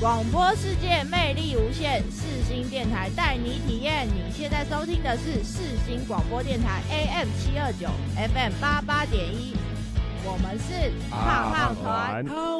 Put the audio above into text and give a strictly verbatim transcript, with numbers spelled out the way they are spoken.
广播世界魅力无限，世新电台带你体验。你现在收听的是世新广播电台 A M 七二九 F M 八八点一，我们是胖胖团。